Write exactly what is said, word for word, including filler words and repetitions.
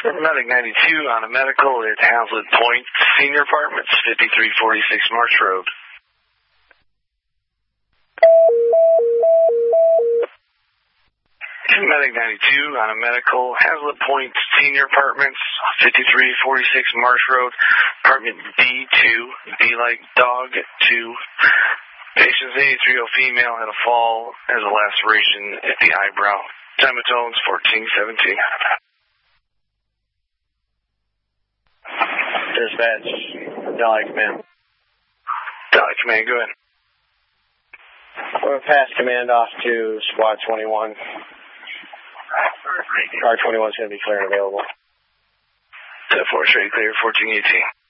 Medic ninety-two on a medical at Hazlitt Point Senior Apartments, fifty-three forty-six Marsh Road. Medic ninety-two on a medical, Hazlitt Point Senior Apartments, fifty-three forty-six Marsh Road, apartment D two, D like dog two. Patient's eighty-three year old female had a fall as a laceration at the eyebrow. Time of tones fourteen seventeen. Dispatch, Delhi Command. Delhi Command, go ahead. We're going to pass command off to Squad twenty-one. Car twenty-one is going to be clear and available. ten four, straight clear, fourteen eighteen.